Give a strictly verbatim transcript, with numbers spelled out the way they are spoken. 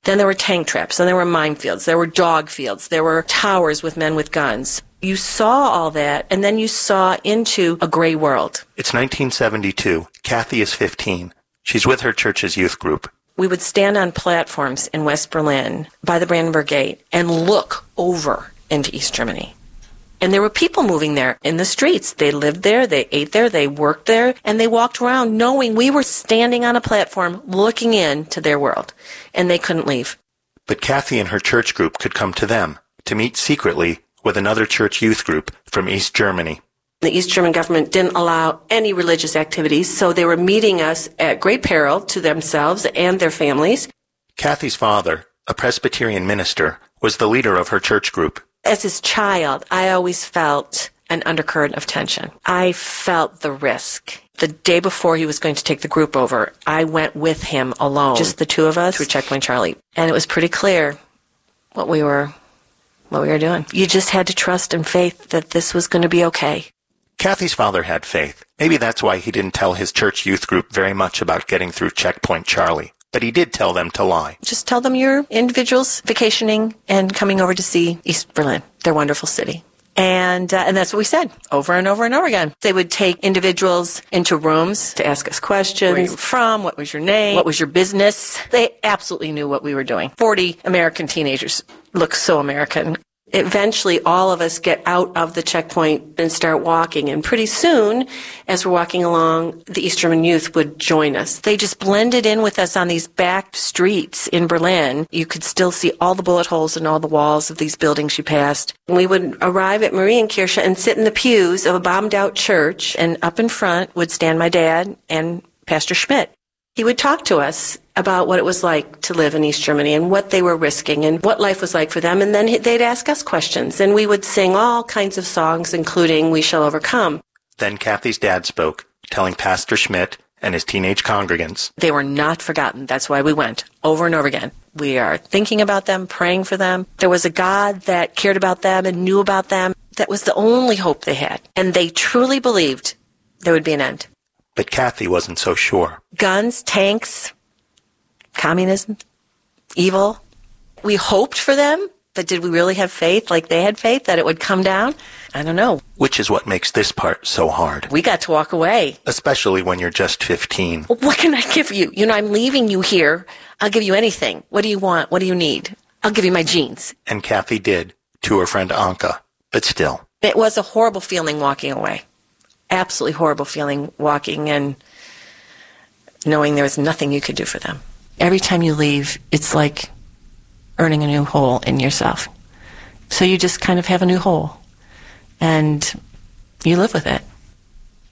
Then there were tank traps, then there were minefields, there were dog fields, there were towers with men with guns. You saw all that, and then you saw into a gray world. It's nineteen seventy-two. Kathy is fifteen. She's with her church's youth group. We would stand on platforms in West Berlin by the Brandenburg Gate and look over into East Germany. And there were people moving there in the streets. They lived there, they ate there, they worked there, and they walked around knowing we were standing on a platform looking into their world. And they couldn't leave. But Kathy and her church group could come to them to meet secretly with another church youth group from East Germany. The East German government didn't allow any religious activities, so they were meeting us at great peril to themselves and their families. Kathy's father, a Presbyterian minister, was the leader of her church group. As his child, I always felt an undercurrent of tension. I felt the risk. The day before he was going to take the group over, I went with him alone, just the two of us, through Checkpoint Charlie. And it was pretty clear what we were, what we were doing. You just had to trust and faith that this was going to be okay. Kathy's father had faith. Maybe that's why he didn't tell his church youth group very much about getting through Checkpoint Charlie. But he did tell them to lie. Just tell them you're individuals vacationing and coming over to see East Berlin, their wonderful city. And uh, and that's what we said over and over and over again. They would take individuals into rooms to ask us questions. Where are you from? What was your name? What was your business? They absolutely knew what we were doing. Forty American teenagers look so American. Eventually, all of us get out of the checkpoint and start walking. And pretty soon, as we're walking along, the East German youth would join us. They just blended in with us on these back streets in Berlin. You could still see all the bullet holes in all the walls of these buildings you passed. We would arrive at Marienkirche and sit in the pews of a bombed-out church. And up in front would stand my dad and Pastor Schmidt. He would talk to us about what it was like to live in East Germany and what they were risking and what life was like for them. And then they'd ask us questions. And we would sing all kinds of songs, including We Shall Overcome. Then Kathy's dad spoke, telling Pastor Schmidt and his teenage congregants. They were not forgotten. That's why we went over and over again. We are thinking about them, praying for them. There was a God that cared about them and knew about them. That was the only hope they had. And they truly believed there would be an end. But Kathy wasn't so sure. Guns, tanks, communism, evil. We hoped for them, but did we really have faith like they had faith that it would come down? I don't know. Which is what makes this part so hard. We got to walk away. Especially when you're just fifteen. Well, what can I give you? You know, I'm leaving you here. I'll give you anything. What do you want? What do you need? I'll give you my jeans. And Kathy did, to her friend Anka. But still. It was a horrible feeling walking away. Absolutely horrible feeling walking and knowing there was nothing you could do for them. Every time you leave, it's like earning a new hole in yourself. So you just kind of have a new hole, and you live with it.